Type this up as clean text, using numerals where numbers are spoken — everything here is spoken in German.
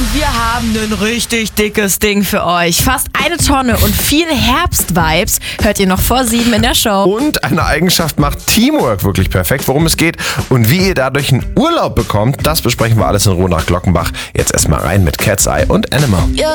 Und wir haben ein richtig dickes Ding für euch. Fast 1 Tonne und viel Herbst-Vibes hört ihr noch vor 7 in der Show. Und eine Eigenschaft macht Teamwork wirklich perfekt. Worum es geht und wie ihr dadurch einen Urlaub bekommt, das besprechen wir alles in Ruhe nach Glockenbach. Jetzt erstmal rein mit Cat's Eye und Animal.